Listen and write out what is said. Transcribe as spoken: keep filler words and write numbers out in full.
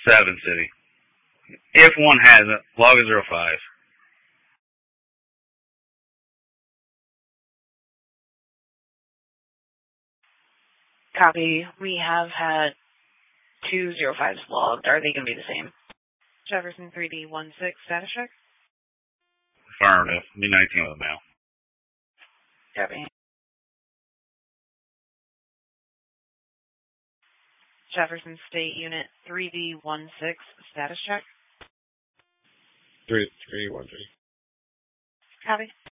Seven City. If one hasn't, log a zero five. Copy. We have had two zero fives logged. Are they going to be the same? Jefferson three D one six, status check. Affirmative. B nineteen with a mail. Copy. Jefferson State Unit three D one six, status check. three D one three. Copy.